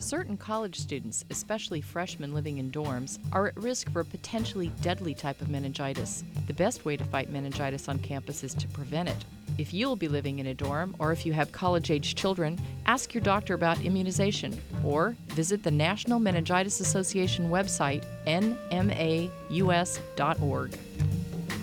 Certain college students, especially freshmen living in dorms, are at risk for a potentially deadly type of meningitis. The best way to fight meningitis on campus is to prevent it. If you'll be living in a dorm, or if you have college-age children, ask your doctor about immunization, or visit the National Meningitis Association website, nmaus.org.